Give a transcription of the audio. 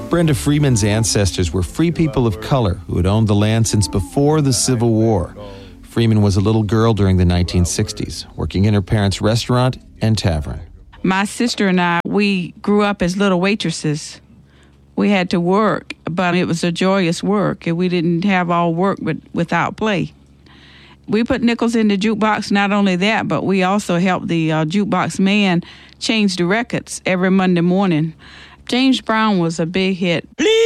Brenda Freeman's ancestors were free people of color who had owned the land since before the Civil War. Freeman was a little girl during the 1960s, working in her parents' restaurant and tavern. My sister and I, we grew up as little waitresses. We had to work, but it was a joyous work, and we didn't have all work but without play. We put nickels in the jukebox. Not only that, but we also helped the jukebox man change the records every Monday morning. James Brown was a big hit.